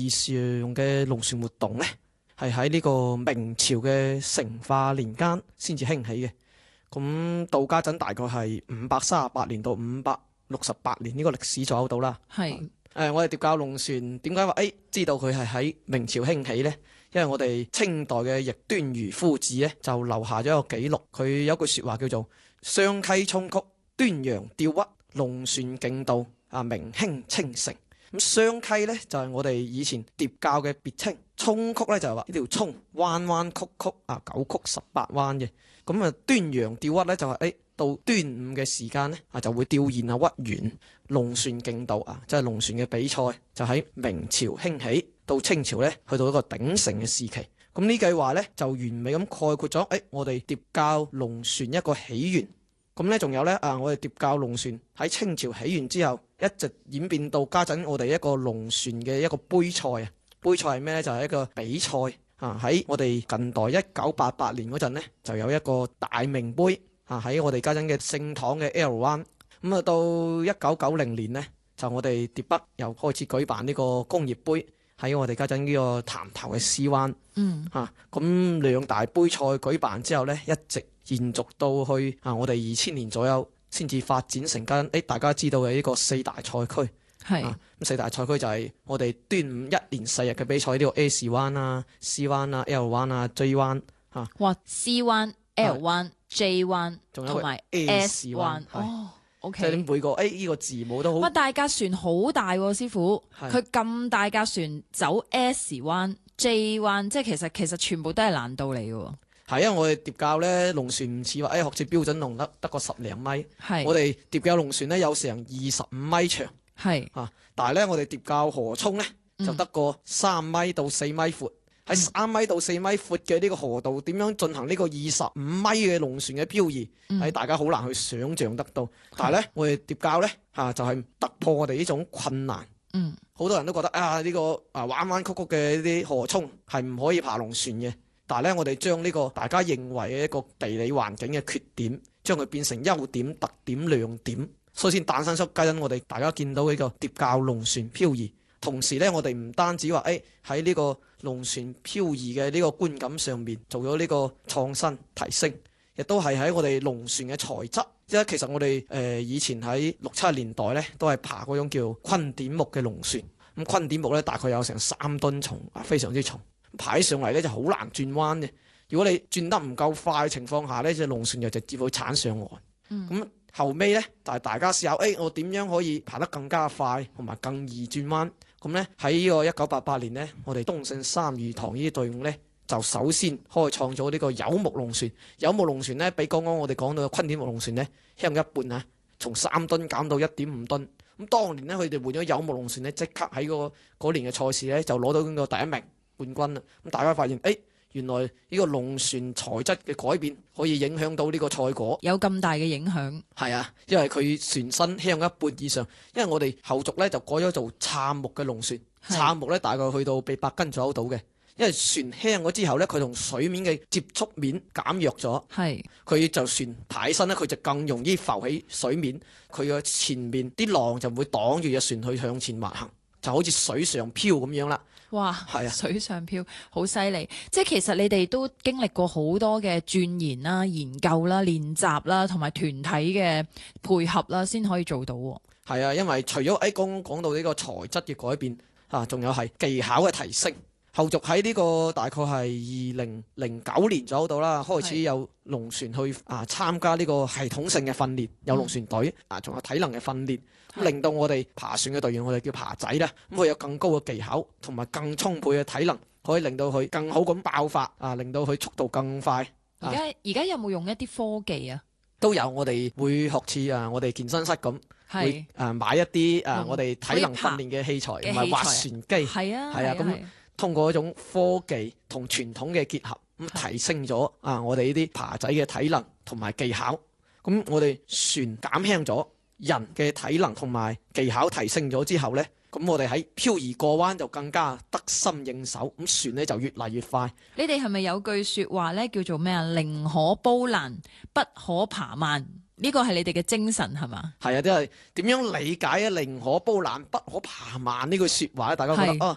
儀上嘅龍船活動呢，係喺呢個明朝嘅成化年間先至興起嘅。咁到家陣大概係538年到568年呢個歷史左右到啦。 係我哋疊教龍船點解話知道佢係喺明朝興起呢？因為我哋清代嘅易端如夫子咧就留下咗一個記錄，佢有句説話叫做雙溪衝曲，端陽吊屈，龍船競渡明興清城。咁雙溪咧就係我哋以前疊教嘅別稱，衝曲咧就係話呢條衝彎彎曲曲9曲18彎嘅。咁端陽吊屈咧就係到端午嘅時間咧就會吊唁屈原。龍船競渡即係龍船嘅比賽就喺明朝興起，到清朝咧去到一個鼎盛嘅時期。咁呢句話咧就完美咁概括咗我哋疊教龍船一個起源。咁咧仲有咧我哋疊教龍船喺清朝起源之後，一直演變到家陣我哋一個龍船嘅一個杯賽啊。杯賽係咩咧？就係一個比賽喺我哋近代1988年嗰陣咧，就有一個大明杯喺我哋家陣嘅聖堂嘅 L1。咁到1990年呢，就我哋疊北又開始舉辦呢個工業杯喺我哋家陣呢個潭頭嘅 C 灣。咁兩大杯賽舉辦之後呢，一直延續到去我哋2000年左右先至發展成間大家知道嘅呢個四大賽區。咁四大賽區就係我哋端午1連4日嘅比賽，呢個 S 灣C 灣L 灣J 灣哇 C 灣 L 灣 J 灣同埋 S 灣OK， 即係每個呢個字母都好。 大架船好大喎，師傅，佢咁大架船走 S 灣 J 灣，即係其實全部都係難度嚟嘅喎。 係啊，我哋疊教咧龍船唔似話學似標準龍得個10零米，我哋疊教龍船咧有成25米長。但係咧我哋疊教河涌咧就得個3米到4米闊。喺3米到4米闊嘅呢個河道，點樣進行呢個25米嘅龍船嘅漂移？大家好難去想像得到。但係咧，我哋疊教咧就係突破我哋呢種困難。好多人都覺得呢個彎彎曲曲嘅呢啲河涌係唔可以爬龍船嘅。但係咧，我哋將呢個大家認為嘅一個地理環境嘅缺點，將佢變成優點、特點、亮點，所以先誕生出今日我哋大家見到呢個疊教龍船漂移。同時咧，我哋唔單止話喺呢個龍船漂移嘅呢個觀感上面做咗呢個創新提升，亦都係喺我哋龍船嘅材質。即係其實我哋以前喺60-70年代咧，都係爬嗰種叫昆點木嘅龍船。咁昆點木咧大概有成3噸重，非常之重。爬上嚟咧就好難轉彎嘅。如果你轉得唔夠快嘅情況下咧，隻龍船就直接會鏟上岸。咁後尾咧，就係大家思考，我點樣可以爬得更加快，同埋更易轉彎？咁咧喺呢個1988年咧，我哋東勝三魚塘呢啲隊伍咧，就首先開創咗呢個有木龍船。有木龍船咧，比剛剛我哋講到嘅昆點木龍船咧輕一半啊，從3噸減到1.5噸。咁當年咧，佢哋換咗有木龍船咧，即刻喺嗰年嘅賽事咧就攞到呢個第1名冠軍啦。咁大家發現，原來呢個龍船材質嘅改變可以影響到呢個賽果， 有咁大嘅影響。 係啊，因為佢船身輕一半以上。因為我哋後續咧就改咗做杉木嘅龍船，杉木咧大概去到800斤左右到嘅。因為船輕咗之後咧，佢同水面嘅接觸面減弱咗，佢就船爬起身咧，佢就更容易浮起水面。佢嘅前面啲浪就唔會擋住隻船去向前滑行，就好似水上漂咁樣啦。 哇，係啊，水上漂好犀利！即係其實你哋都經歷過好多嘅鑽研啦、研究啦、練習啦，同埋團體嘅配合啦，先可以做到。 係啊，因為除咗剛剛講到呢個材質嘅改變仲有係技巧嘅提升。後續喺呢個大概係2009年左右到啦，開始有龍船去參加呢個系統性嘅訓練，有龍船隊仲有體能嘅訓練，令到我哋爬船嘅隊員，我哋叫爬仔啦，咁佢有更高嘅技巧同埋更充沛嘅體能，可以令到佢更好咁爆發令到佢速度更快。 而家有冇用一啲科技啊？ 都有，我哋會學似我哋健身室咁，會買一啲我哋體能訓練嘅器材，同埋划船機。係啊，咁通過一種科技同傳統嘅結合，咁提升咗我哋呢啲爬仔嘅體能同埋技巧。咁我哋船減輕咗，人嘅體能同埋技巧提升咗之後呢，咁我哋喺漂移過彎就更加得心應手，咁船呢就越嚟越快。 你哋係咪有句說話呢？叫做咩啊？寧可煲難，不可爬慢。呢個係你哋嘅精神係嘛？ 係啊，即係點樣理解寧可煲難，不可爬慢呢句說話咧？大家覺得